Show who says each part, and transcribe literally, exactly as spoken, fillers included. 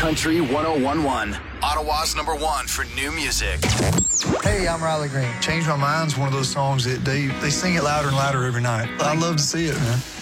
Speaker 1: Country one oh one point one. Ottawa's number one for new music.
Speaker 2: Hey, I'm Riley Green. Change My Mind's one of those songs that they, they sing it louder and louder every night. I love to see it, man.